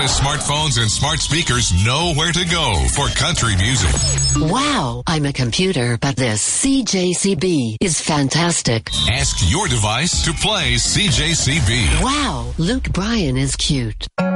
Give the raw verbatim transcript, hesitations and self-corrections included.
as smartphones and smart speakers know where to go for country music. Wow, I'm a computer, but this C J C B is fantastic. Ask your device to play C J C B. Wow, Luke Bryan is cute.